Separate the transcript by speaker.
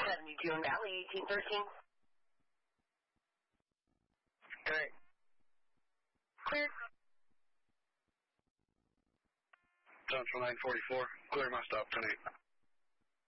Speaker 1: 72 in Valley, 1813.
Speaker 2: Great.
Speaker 1: Clear.
Speaker 2: Central 944. Clear my stop, 10-8.